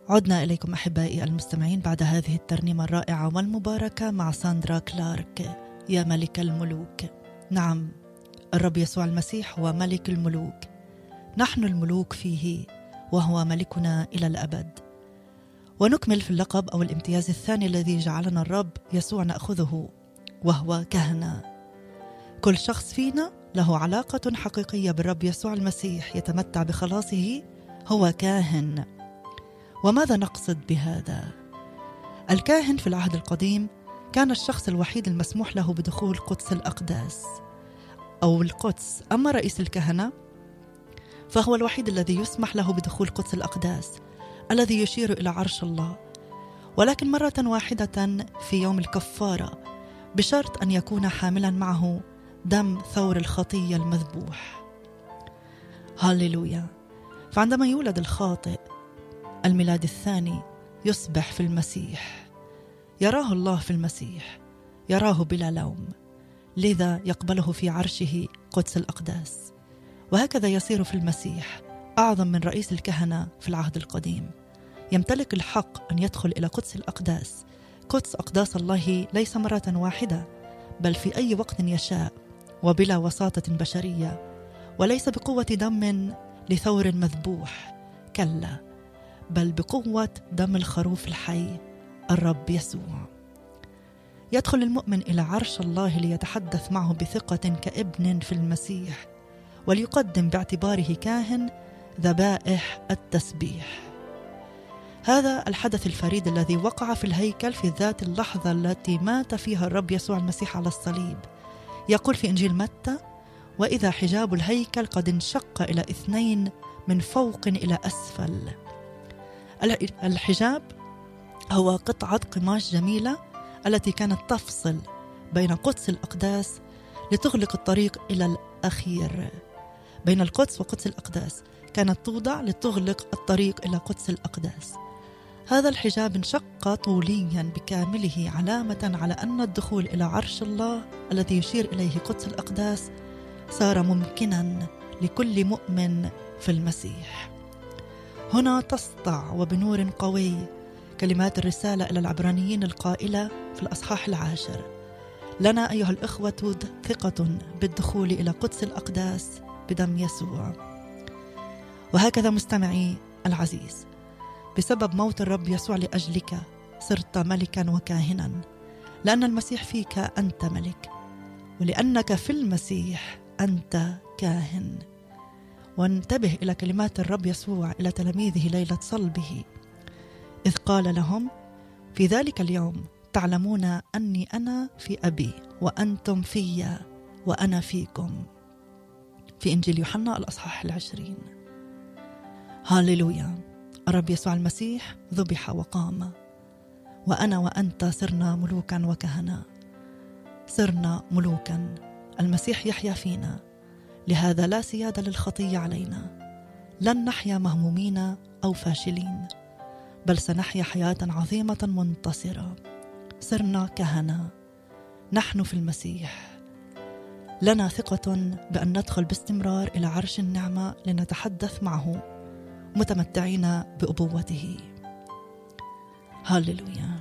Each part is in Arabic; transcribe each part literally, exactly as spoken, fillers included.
عدنا إليكم أحبائي المستمعين بعد هذه الترنيمة الرائعة والمباركة مع ساندرا كلارك. يا ملك الملوك. نعم، الرب يسوع المسيح هو ملك الملوك، نحن الملوك فيه وهو ملكنا إلى الأبد. ونكمل في اللقب أو الامتياز الثاني الذي جعلنا الرب يسوع نأخذه، وهو كهنة. كل شخص فينا له علاقة حقيقية بالرب يسوع المسيح يتمتع بخلاصه، هو كاهن. وماذا نقصد بهذا؟ الكاهن في العهد القديم كان الشخص الوحيد المسموح له بدخول قدس الأقداس أو القدس. أما رئيس الكهنة فهو الوحيد الذي يسمح له بدخول قدس الأقداس الذي يشير إلى عرش الله، ولكن مرة واحدة في يوم الكفارة، بشرط أن يكون حاملا معه دم ثور الخطية المذبوح. هاليلويا. فعندما يولد الخاطئ الميلاد الثاني يصبح في المسيح، يراه الله في المسيح، يراه بلا لوم، لذا يقبله في عرشه قدس الأقداس. وهكذا يصير في المسيح أعظم من رئيس الكهنة في العهد القديم، يمتلك الحق أن يدخل إلى قدس الأقداس. قدس أقداس الله ليس مرة واحدة، بل في أي وقت يشاء وبلا وساطة بشرية، وليس بقوة دم لثور مذبوح، كلا، بل بقوة دم الخروف الحي الرب يسوع. يدخل المؤمن إلى عرش الله ليتحدث معه بثقة كابن في المسيح، وليقدم باعتباره كاهن ذبائح التسبيح. هذا الحدث الفريد الذي وقع في الهيكل في ذات اللحظة التي مات فيها الرب يسوع المسيح على الصليب. يقول في إنجيل متى: وإذا حجاب الهيكل قد انشق إلى اثنين من فوق إلى أسفل. الحجاب هو قطعة قماش جميلة التي كانت تفصل بين قدس الأقداس لتغلق الطريق إلى الأخير. بين القدس وقدس الأقداس كانت توضع لتغلق الطريق إلى قدس الأقداس. هذا الحجاب انشق طوليا بكامله، علامة على أن الدخول إلى عرش الله الذي يشير إليه قدس الأقداس صار ممكنا لكل مؤمن في المسيح. هنا تسطع وبنور قوي كلمات الرسالة إلى العبرانيين القائلة في الأصحاح العاشر: لنا أيها الإخوة ثقة بالدخول إلى قدس الأقداس بدم يسوع. وهكذا مستمعي العزيز، بسبب موت الرب يسوع لأجلك صرت ملكا وكاهنا، لأن المسيح فيك أنت ملك، ولأنك في المسيح أنت كاهن. وانتبه إلى كلمات الرب يسوع إلى تلاميذه ليلة صلبه، إذ قال لهم: في ذلك اليوم تعلمون أني أنا في أبي وأنتم في وأنا فيكم. في إنجيل يوحنا الأصحاح العشرين. هاليلويا. الرب يسوع المسيح ذبح وقام، وأنا وأنت صرنا ملوكا وكهنة، صرنا ملوكا. المسيح يحيا فينا، لهذا لا سيادة للخطية علينا. لن نحيا مهمومين أو فاشلين، بل سنحيا حياة عظيمة منتصرة. صرنا كهنة، نحن في المسيح، لنا ثقة بأن ندخل باستمرار إلى عرش النعمة لنتحدث معه متمتعين بأبوته. هاليلويا.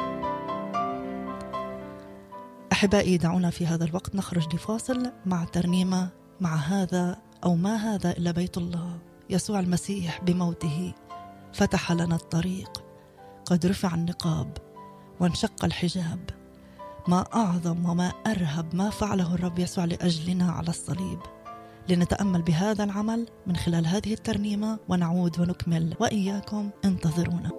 أحبائي، دعونا في هذا الوقت نخرج لفاصل مع ترنيمة مع هذا أو ما هذا إلا بيت الله. يسوع المسيح بموته فتح لنا الطريق، قد رفع النقاب وانشق الحجاب. ما أعظم وما أرهب ما فعله الرب يسوع لأجلنا على الصليب. لنتأمل بهذا العمل من خلال هذه الترنيمة ونعود ونكمل، وإياكم انتظرونا.